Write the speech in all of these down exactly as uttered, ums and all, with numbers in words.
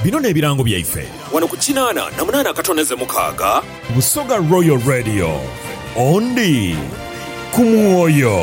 bino n'ebirango byaife wano ku kinaana na munaana akatoneze mukaaga Busoga Royal Radio ondi ku mwoyo.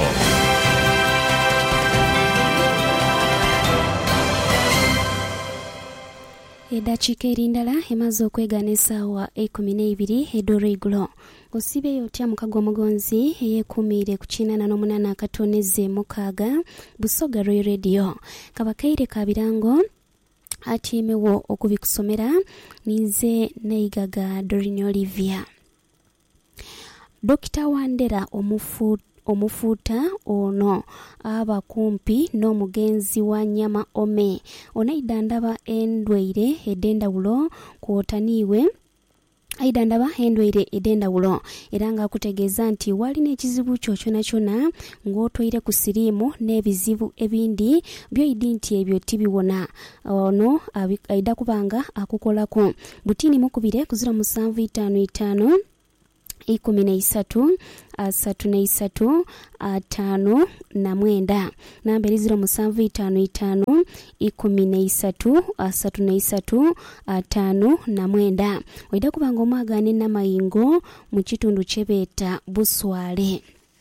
Edakiika erindala emaze okwegana essaawa ekkumi n'ebiri eddoolo eigulo. Osibe yotya mukago omugonzi eyeekuumiire ku kinaana n'omunaana akatoneze mukaaga Busoga Royal Radio. Kabakaire ka birango atiimewo okubikusomera ninze Neigaga Dorine Olivia. Dokita Wandera omufu omufuuta ono aba kumpi n'omugenzi wa Nyama Ome onaidandaba endwaire edendawulo kwotaniiwe aidandaba endwaire edendawulo era nga akutegeeza nti walina ekizibu kyo kyona kyona ng'otwaire ku siriimu n'ebizibu ebindi byoyidi nti ebyo tibiwona ono aida kubanga akukolako butini mukubire ku ziro musanvu itaano itaano ikumi na isatu asatu na isatu atano na mwenda namberi ziro musanvu itaano itaano ikumi na isatu asatu na isatu atano na mwenda waida kubanga omwagane n'amayingo mu kitundu kyebeeta Buswale.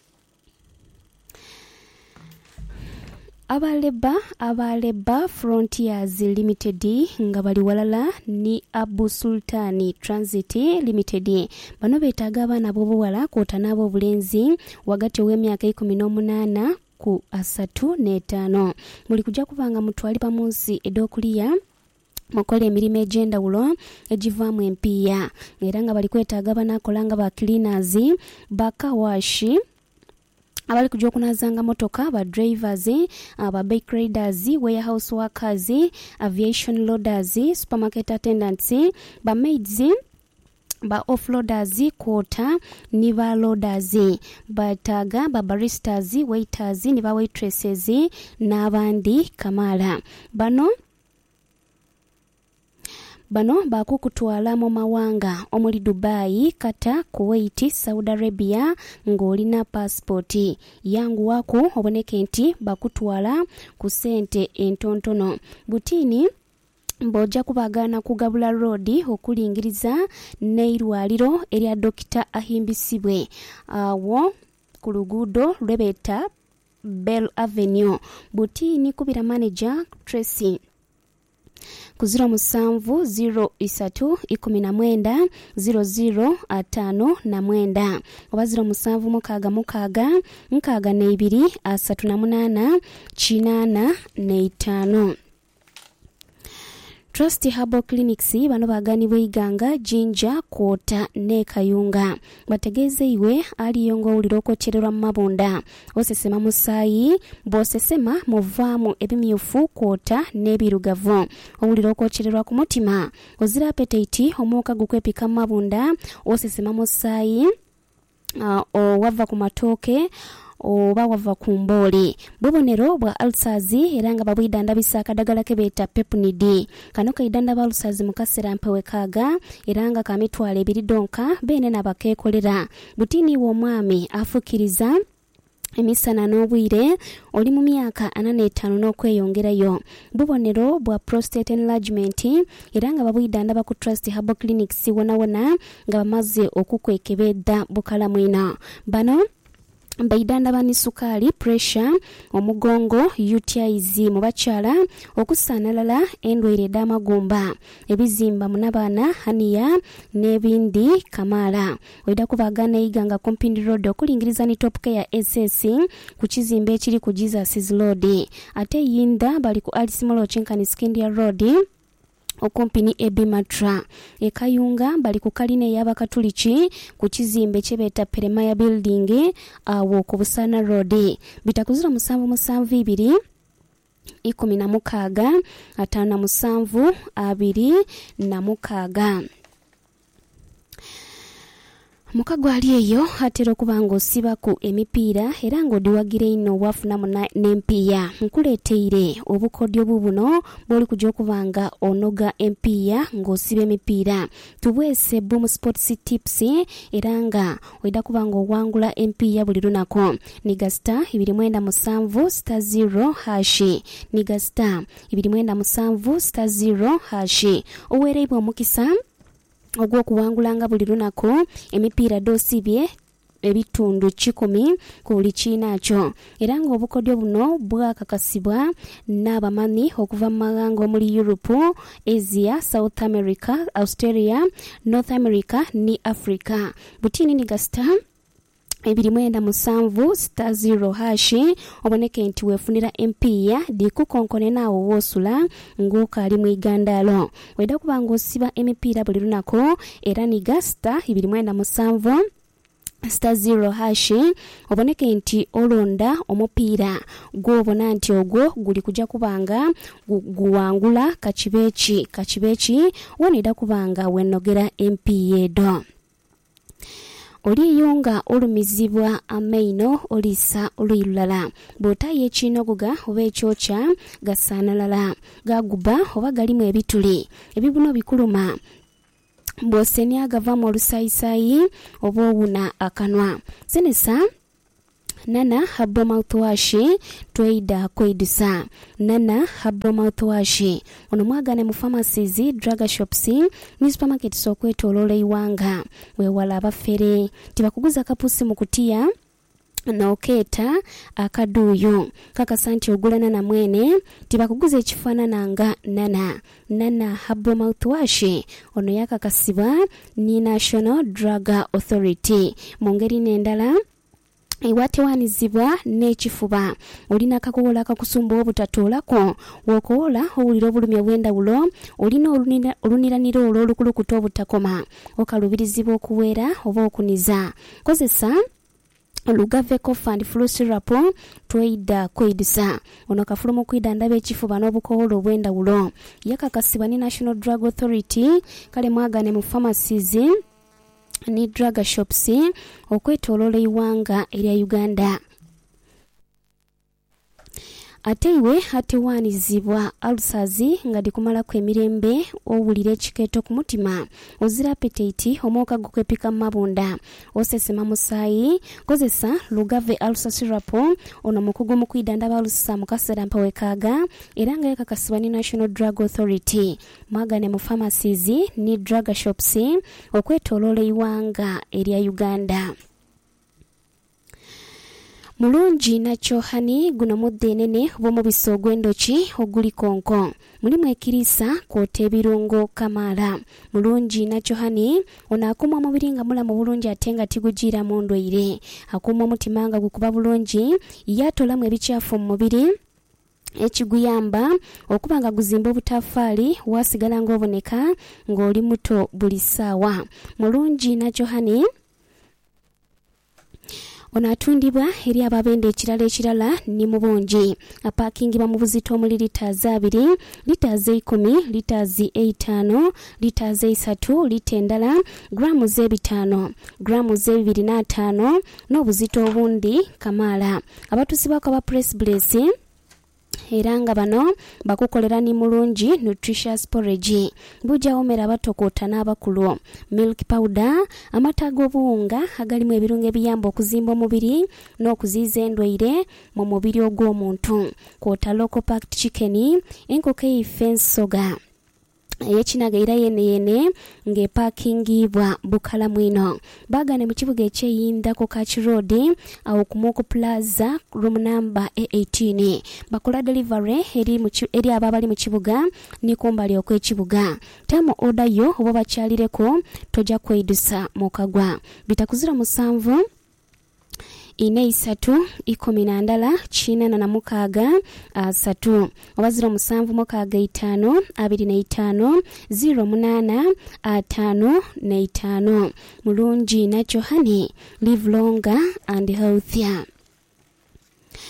Abaleba Abaleba Frontiers Limited nga bali walala ni Abu Sultani Transit Limited bano beetaaga abaana b'obuwala kwota n'ab'obulenzi wagati w'emyaka ikumi n'omunaana ku asatu n'etaano muli kujja kubanga mutwalibwa mu nsi ed'okuliya mukola emirimu egy'endawulo egivaamu empiiya era nga bali kwetaaga banaakola nga ba cleaners bakawashi abali kujja okunazanga motoka ba drivers aba bike riders warehouse workers aviation loaders supermarket attendants ba maids ba offloaders quota ni ba loaders bataga ba baristas waiters ni ba waitresses n'abandi kamala bano Bano bakukutwala mu mawanga omuli Dubai, Qatar, Kuwait, Saudi Arabia ng'olina passport yangu wako oboneke nti bakutwala ku sente entontono. Butini mbojja kubagana kugabula road okulingiriza n'eirwaliro erya Dokita Ahimbisibwe awo ku luguudo lwebeta Bell Avenue. Butini kubira manager Tracy kuziro musanvu ziro isatu ikumi na mwenda ziro ziro atano na mwenda oba ziro musanvu mukaga mukaga mukaga na ibiri asatu na munana chinana na itano. Trust Herbal Clinics bano bagani bwiganga jinja kwota ne kayunga bategeze iwe aliyongo uliroko chererwa mabunda osesema musayi bosesema muvamu ebimyufu kwota ne birugavu uliroko chererwa ku mutima ozira appetite omuka gukwepika mabunda osesema musayi uh, o wava ku matoke oba wava ku mboli bubonero bwa ulcers era nga babwidanda bisaka dagala kebeta pepnid kano kaidanda ba ulcers mukasera mpewe kaga era nga kamitwale ebiri donka bene nabakekolera butini wo mwami afukiriza emisana n'obwire oli mu myaka ana n'etaano n'okweyongerayo bubonero bwa prostate enlargement era nga babwidanda baku Trust Herbal Clinics wona wona nga bamaze okukwekebedda bukala mwina bano baidanda bani sukali pressure omugongo U T Is mu bakyala okusanalala endwaire d'amagumba ebizimba munabana haniya nebindi kamala oida kubagana iganga Compindi Road okulingiriza ni Top Care S S ku kizimbe ekiri ku Jesus Road ate yinda bali ku Alice Molo Chenkani Skindia Road okompini ebimatra ekayunga bali ku kaline y'abakatuliki ku kizimbe kyebeta Peremaya Building awo ku Busana Road bitakuzira musanvu musanvu ibiri ikumi na mukaga atano na musanvu abiri na mukaga. Mukago ali eyo atera okuba osiba ku emipiira era ng'odiwagira ino wafunamu n'empiya. Nkuleeteire obukodyo bubuno bw'oli kujja okuba nga onoga empiya ng'osiba emipiira. Tubwese Boom Sports Tips era nga oida kuba nga owangula empiya buli lunaku. Niga star ibiri mwenda musanvu star zero hashi. Niga star ibiri mwenda musanvu star zero hashi. Oweereibwa omukisa ogw'okuwangulanga buli lunaku emipiira dosibye ebitundu kikumi ku buli kiinakyo. Era ng'obukodyo buno bwakakasibwa n'abamanyi okuva mu mawanga omuli Europe, Asia, South America, Australia, North America ne Africa. Butini niga star ebiri mwenda musanvu star zero hashi oboneke nti wefunira empiya dikukonkone naawo woosula ng'okali mu igandalo. Weda kuba ng'osiba emipiira buli lunaku era niga star ibiri mwenda musanvu star zero hashi oboneke nti olonda omupiira gw'obona nti ogwo guli kujja kubanga guwangula kakibeeki kakibeeki woneda kubanga wenogera empiya edo. Oliyo nga olumizibwa amaino olisa oluyulala bw'otaayo ekinogoga oba ekyokya gasaanalala gaguba oba galimu ebituli ebibuno bikuluma bw'osenya agava mu olusayisayi oba owuna akanwa. Senesa Nana Habbo Mouthwash Twaida Koidusa Nana Habbo Mouthwash ono mwagane mu pharmacies, drug shops ne supermarkets okwetoloola iwanga. Weewala abafere tibakuguza kapusi mu kutiya n'okeeta akaduuyo kakasa nti ogula Nana mwene tibakuguza ekifaanana nga Nana. Nana Habbo Mouthwash ono yakakasibwa ni National Drug Authority. Mu ngeri n'endala iwatewanizibwa n'ekifuba olina akakowola akakusumba obutatoolako wokoola owulira obulumi obw'endawulo olina oluniranira olwo olukulukuta obutakoma okalubirizibwa okuweera oba okuniza. Kozesa Lugave Cough and Flu Syrup Twaida Koidusa ono kafulu mu kwida ndaba ekifuba n'obukowola obw'endawulo yakakasibwa ni National Drug Authority. Kale mwagane mu pharmacies ni drug shops okwetoloola iwanga erya Uganda. Ate iwe atewanizibwa alsazi nga dikumalaku emirembe owulira ekikeeto ku mutima ozira appetite omwoka gukwepika mu mabunda osesema musaayi kozesa Lugave Ulcer Syrup ono mukugu mu kwida ndaba ulcer mu kaseera mpawekaaga era nga yakakasibwa ni National Drug Authority. Mwagane mu pharmacies ni drug shops okwetoloola iwanga erya Uganda. Mulungi nakyo hani guno muddenene bw'omubisi ogw'endoki oguli konko mulimu ekirisa kwota ebirungo kamaala. Mulungi nakyo hani ono akuuma omubiri nga mulamu bulungi ate nga tigujiira mu ndwaire. Akuuma omutima nga gukuba bulungi yatolamu ebikyafu mu mubiri ekiguyamba okuba nga guzimba obutafaali wasigala ng'oboneka ng'oli muto buli ssaawa. Mulungi nakyo hani ono atundibwa eri ababenda ekirala ekirala ni mu bungi. Apakingibwa mu buzito omuli litaazi abiri, litaazi ikumi, litaazi eitaano, litaazi eisatu, lita endala, gramu z'ebitaano, gramu z'ebibiri n'ataano n'obuzito obundi kamaala. Abatusibwako aba press brace era nga bano bakukolera ni mulungi nutritious porridge buja omera batokota n'abakulu, milk powder, amata g'obuwunga agalimu ebirungo ebiyamba okuzimba omubiri n'okuziiza endwaire mu mubiri ogw'omuntu, kwota local packed chicken, enkoko eife ensoga eyekinaga era yene yene ng'epakingibwa bukala mwino. Bagane mu kibuga ekyeyindako Kachi Road awo ku Moko Plaza room number A eighteen. Bakola delivery eri mu eri ababali mu kibuga ni kumbali okw'ekibuga. Tamo order yo oba bakyalireko toja kwedusa mukagwa. Bitakuzira musanvu ine isatu ikumi na ndala china na namukaaga asatu obazira musanvu mukaaga itaano abiri na itaano zero munana ataano na itaano. Mulungi nakyo hani live longer and healthier.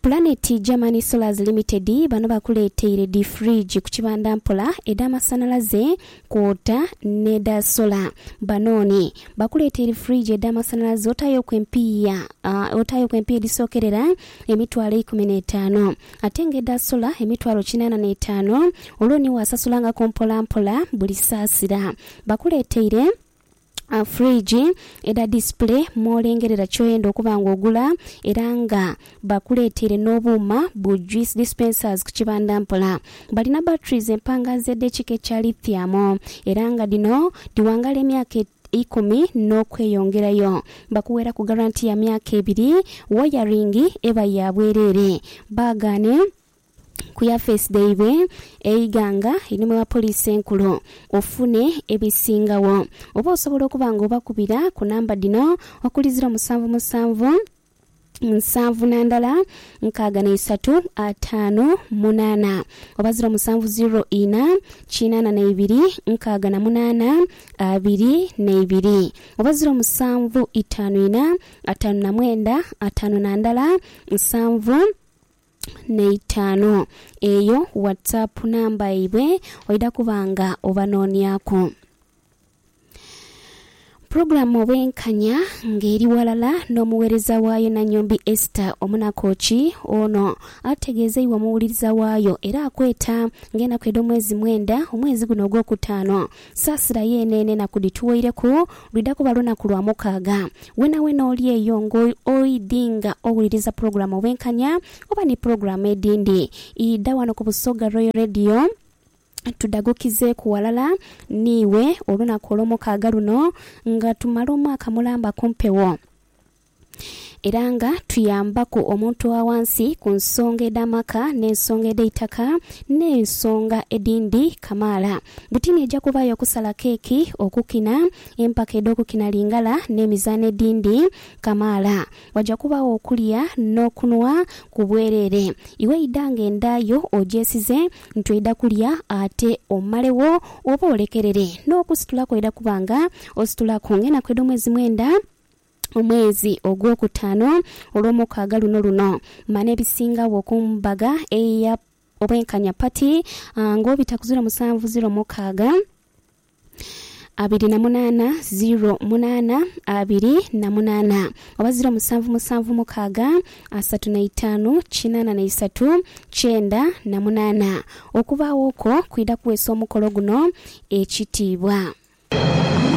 Planet Germany Solars Limited bano bakuleteire di fridge ku kibanda mpola ed'amasanalaze kwota neda solar banoni bakuleteire fridge ed'amasanalaze otayo kwempiya uh, otayo kwempiya edisokerera emitwalo ikumi n'etaano ate ng'eda solar emitwalo kinaana n'etaano olwoni wasasulanga kompola mpola buli saasira bakuleteire A fridge eda display molengerera kyoyenda okuba nga ogula era nga bakuleetere n'obuuma bu juice dispensers ku kibanda mpola balina batteries empanga z'edde kike kya lithium era nga dino diwangala emyaka ikumi n'okweyongerayo bakuwera ku garanti ya myaka ebiri wiring eba ya bwerere bagane kuya face day we eiganga ilimu wa police enkulu ofune ebisingawo oba osobola okubanga obakubira ku namba dino okulizira musanvu musanvu nsanvu nandala nkaaga n'esatu ataano munaana oba ziro musanvu ziro ina kinaana n'ebiri nkaaga na munaana abiri n'ebiri oba ziro musanvu itaano ina ataano na mwenda ataano nandala nsanvu neitaano eyo WhatsApp namba ibwe oida kubanga obanonyako. Programu obwenkanya ngeri walala n'omuweereza waayo Nanyombi Esther omunakochi ono ategeezebwa muwuliriza waayo era akweta ngenda kweda omwezi mwenda omwezi guno ogwokutaano saasira yenene nakudituweireku lwida kuba lunaku lwa mukaaga wena wena oli eyo ng'oidinga owuliriza programu obwenkanya oba ni programu edindi ida wano ku Busoga Royal Radio tudagukize kuwalala niwe olunaku olw'omukaaga luno nga tumala omwaka mulamba kumpewo era nga tuyambako omuntu wa wansi ku nsonga ed'amaka n'ensonga ed'eitaka n'ensonga edindi kamaala butini ejja kubayo okusala keeki okukina empaka ed'okukina lingala n'emizaano edindi kamaala wajja kubawo okulya n'okunwa ku bwerere iwe idanga endaayo ogyesize ntweda kulya ate omalewo oba olekerere n'okusitulako eda kubanga ositulako ngena kweda omwezi mwenda omwezi ogwokutaano olw'omukaaga luno luno mane ebisingawo okumbaga eya obwenkanya pati uh, ng'obitakuzira musanvu ziro mukaaga abiri na munaana ziro munaana abiri na munaana oba ziro musanvu musanvu mukaaga asatu na itaano kinaana na isatu kyenda na munaana okubaawo okwo kwida kuweesa omukolo guno ekitiibwa.